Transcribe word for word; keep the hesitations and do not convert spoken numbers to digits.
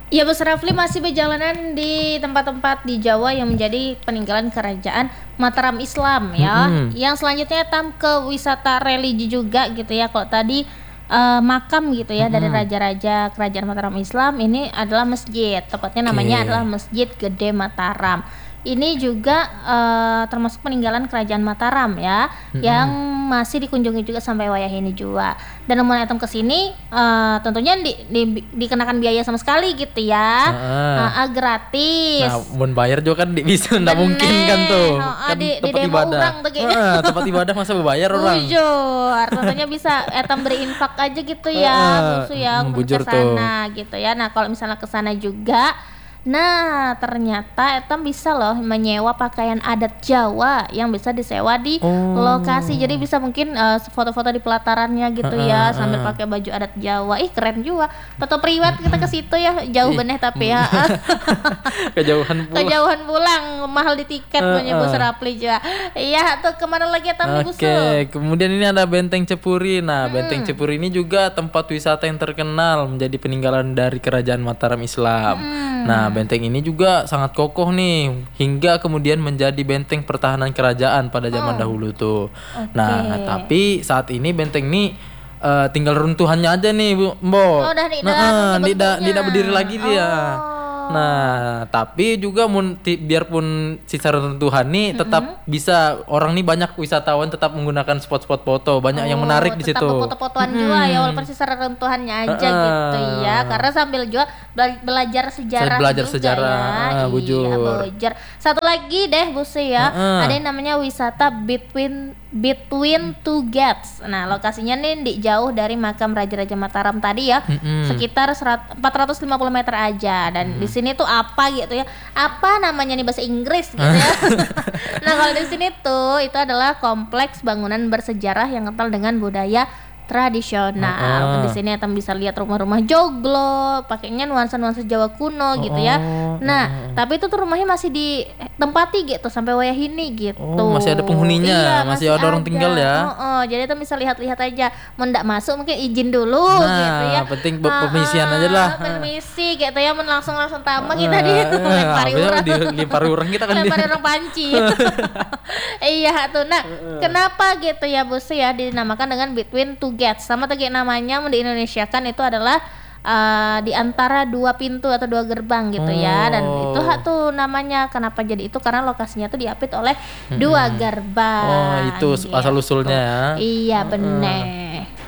Ya, Bos Rafli masih berjalanan di tempat-tempat di Jawa yang menjadi peninggalan kerajaan Mataram Islam ya. Mm-mm. Yang selanjutnya tam ke wisata religi juga gitu ya. Kalau tadi eh, makam gitu ya dari Mm-mm. raja-raja kerajaan Mataram Islam, ini adalah masjid. Tepatnya namanya Oke. adalah Masjid Gede Mataram. Ini juga eh, termasuk peninggalan kerajaan Mataram ya, yang Mm-mm. masih dikunjungi juga sampai wayah ini juga. Dan mau datang ke sini eh, tentunya di, di- dikenakan biaya sama sekali gitu ya. Heeh. Ah, ah, gratis. Nah, mun bayar juga kan di, bisa ndak mungkin kan tuh. Bener. Oh, Kan di- di tempat demo ibadah. orang tuh kayaknya. Heeh, tempat ibadah masa berbayar orang. Bujur, tentunya bisa etam berinfak aja gitu ya, Heeh, busu ya, mm, ke bujur tuh. sana gitu ya. Nah, kalau misalnya ke sana juga, nah ternyata etam bisa loh menyewa pakaian adat Jawa yang bisa disewa di Oh. lokasi. Jadi bisa mungkin eh, foto-foto di pelatarannya gitu ya, Heeh, sambil heeh. pakai baju adat Jawa. Ih, keren juga. Foto priwat kita ke situ ya, jauh Ih, bener tapi ya. Kejauhan pula. Kejauhan pulang, mahal di tiket punya Heeh. Bos Rapli juga. Iya, tuh kemana lagi etam nih, Busu? Oke, kemudian ini ada Benteng Cepuri. Nah, Benteng Hmm. Cepuri ini juga tempat wisata yang terkenal menjadi peninggalan dari kerajaan Mataram Islam. Hmm. Nah, benteng ini juga sangat kokoh nih hingga kemudian menjadi benteng pertahanan kerajaan pada zaman Oh, dahulu tuh. oke. Nah, tapi saat ini benteng ini eh, tinggal runtuhannya aja nih, Bu, Oh, Mbok. udah tidak Nah, anu eh, ke tidak bentuknya. tidak berdiri lagi dia. Oh. Nah, tapi juga mun ti- biarpun sisa runtuhan nih tetap Mm-mm. bisa orang nih banyak wisatawan tetap menggunakan spot-spot foto, banyak yang Oh, menarik di tetap situ. foto-fotoan juga ya walaupun sisa reruntuhannya aja Heeh. gitu ya. Karena sambil juga bela- belajar sejarah Belajar juga sejarah, ya. heeh, Iya, bujur. bujur. Satu lagi deh Busi ya. Heeh. Ada yang namanya wisata between between two gates. Nah, lokasinya nih di jauh dari makam Raja-Raja Mataram tadi ya. Mm-mm. Sekitar serat- empat ratus lima puluh meter aja, dan di sini tuh apa gitu ya, apa namanya nih bahasa Inggris gitu ya. Nah, kalau di sini tuh itu adalah kompleks bangunan bersejarah yang kental dengan budaya tradisional. Heeh. Di sini kita bisa lihat rumah-rumah joglo, pakainya nuansa-nuansa Jawa kuno gitu ya. Oh, Nah, heeh. tapi itu tuh rumahnya masih ditempati gitu sampai wayah ini gitu. Oh, masih ada penghuninya, Iya, masih ada orang tinggal ya? Heeh, jadi kita bisa lihat-lihat aja. Mau ndak masuk mungkin izin dulu Nah, gitu ya. penting be- Heeh, permisian aja lah. Permisi gitu ya, mun langsung-langsung tamu kita di Eh, lempari habisnya urang. dilempari urang kita kan Lempari dia. orang panci. Iya tuh. Nah, kenapa gitu ya Bos ya dinamakan dengan between two gates? Sama tadi namanya di Indonesia kan itu adalah eh, di antara dua pintu atau dua gerbang gitu ya. Dan itu Oh. hak tuh namanya, kenapa jadi itu, karena lokasinya tuh diapit oleh dua gerbang. Oh, itu gitu. asal usulnya ya. Iya bener.